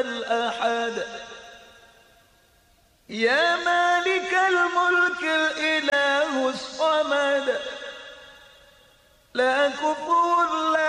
الأحد يا مالك الملك الإله الصمد لا كفور